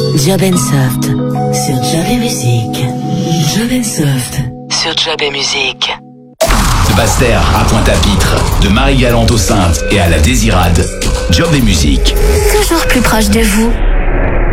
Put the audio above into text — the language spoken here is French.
Job Soft sur Job et Musique. Job Soft sur Job et Musique. De Basse-Terre à Pointe-à-Pitre, de Marie-Galante aux Saintes et à la Désirade, Job et Musique. Toujours plus proche de vous.